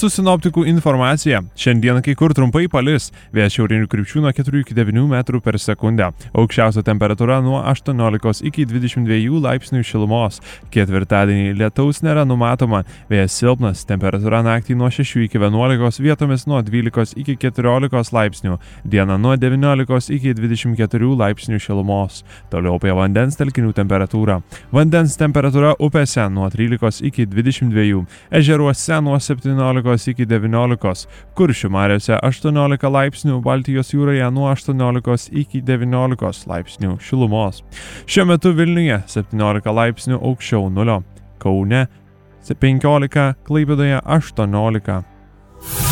Mūsų sinoptikų informacija. Šiandien kai kur trumpai palis, vėjas šiaurinių krypčių nuo 4 iki 9 metrų per sekundę. Aukščiausia temperatūra nuo 18 iki 22 laipsnių šilumos. Ketvirtadienį lietaus nėra numatoma, vėjas silpnas, temperatūra naktį nuo 6 iki 11, vietomis nuo 12 iki 14 laipsnių, dieną nuo 19 iki 24 laipsnių šilumos. Toliau apie vandens telkinių temperatūrą. Vandens temperatūra upėse nuo 13 iki 22, ežeruose nuo 17 iki 19, Kuršių mariose 18 laipsnių, Baltijos jūroje nuo 18 iki 19 laipsnių šilumos. Šiuo metu Vilniuje 17 laipsnių aukščiau nulio, Kaune 15, Klaipėdoje 18.